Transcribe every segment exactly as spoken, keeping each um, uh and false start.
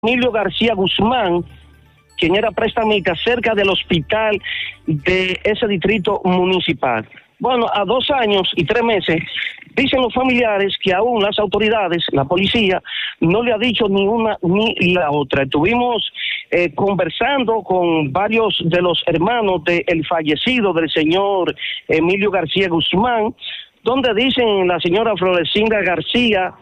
Emilio García Guzmán, quien era prestamista cerca del hospital de ese distrito municipal. Bueno, a dos años y tres meses, dicen los familiares que aún las autoridades, la policía, no le ha dicho ni una ni la otra. Estuvimos eh, conversando con varios de los hermanos del fallecido, del señor Emilio García Guzmán, donde dicen la señora Florecinda García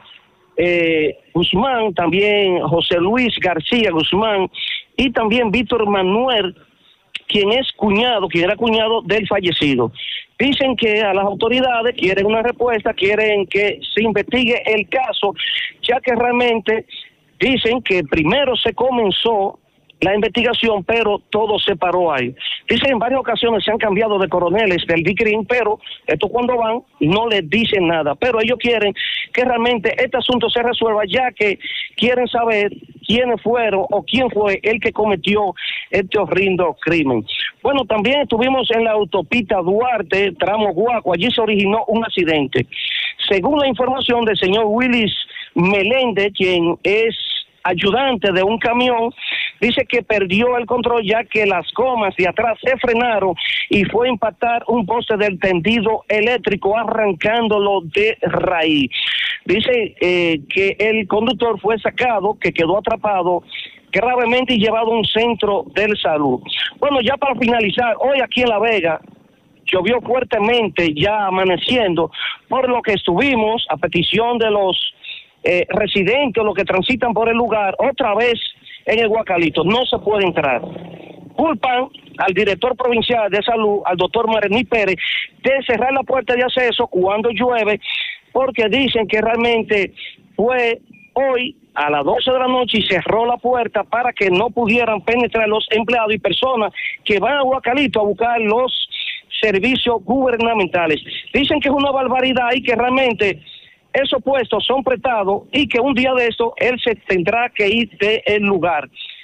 eh, Guzmán, también José Luis García Guzmán y también Víctor Manuel, quien es cuñado, quien era cuñado del fallecido. Dicen que a las autoridades quieren una respuesta, quieren que se investigue el caso, ya que realmente dicen que primero se comenzó la investigación, pero todo se paró ahí. Dicen en varias ocasiones se han cambiado de coroneles del D I C R I M, pero esto cuando van no les dicen nada. Pero ellos quieren que realmente este asunto se resuelva, ya que quieren saber quiénes fueron o quién fue el que cometió este horrendo crimen. Bueno, también estuvimos en la autopista Duarte, tramo Guaco, allí se originó un accidente. Según la información del señor Willis Meléndez, quien es ayudante de un camión, dice que perdió el control ya que las gomas de atrás se frenaron y fue a impactar un poste del tendido eléctrico arrancándolo de raíz. Dice eh, que el conductor fue sacado, que quedó atrapado gravemente y llevado a un centro de salud. Bueno, ya para finalizar, hoy aquí en La Vega llovió fuertemente, ya amaneciendo, por lo que estuvimos a petición de los eh, residentes, los que transitan por el lugar, otra vez en el Guacalito, no se puede entrar. Culpan al director provincial de salud, al doctor Marení Pérez, de cerrar la puerta de acceso cuando llueve, porque dicen que realmente fue hoy a las doce de la noche y cerró la puerta para que no pudieran penetrar los empleados y personas que van a Guacalito a buscar los servicios gubernamentales. Dicen que es una barbaridad y que realmente esos puestos son prestados y que un día de esto él se tendrá que ir del lugar.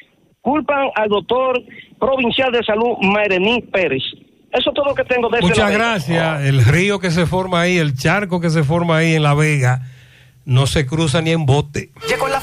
Culpan al doctor provincial de salud Marení Pérez. Eso es todo lo que tengo de Muchas gracias. El río que se forma ahí, el charco que se forma ahí en La Vega, no se cruza ni en bote.